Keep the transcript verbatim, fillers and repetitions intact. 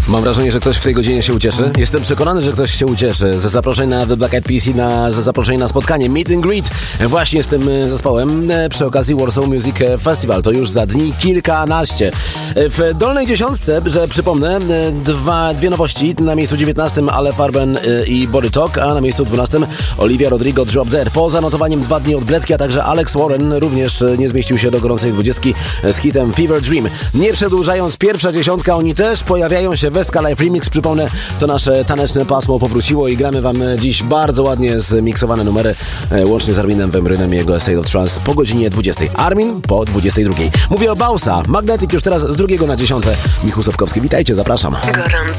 Mam wrażenie, że ktoś w tej godzinie się ucieszy. Jestem przekonany, że ktoś się ucieszy ze zaproszeń na The Black Eyed Peas i na, ze zaproszeń na spotkanie Meet and Greet właśnie z tym zespołem przy okazji Warsaw Music Festival. To już za dni kilkanaście. W dolnej dziesiątce, że przypomnę, dwa, dwie nowości. Na miejscu dziewiętnastym Ale Farben i Body Talk, a na miejscu dwunastym Olivia Rodrigo Drop Dead. Po zanotowaniem dwa dni odbletki, a także Alex Warren również nie zmieścił się do gorącej dwudziestki z hitem Fever Dream. Nie przedłużając, pierwsza dziesiątka, oni też pojawiają się w Eska Live Remix. Przypomnę, to nasze taneczne pasmo powróciło i gramy wam dziś bardzo ładnie zmiksowane numery łącznie z Arminem Van Buurenem i jego State of Trance po godzinie dwudziestej. Armin po dwudziestej drugiej. Mówię o Bausa. Magnetic już teraz z drugiego na dziesiąte. Michał Sobkowski, witajcie, zapraszam. Gorący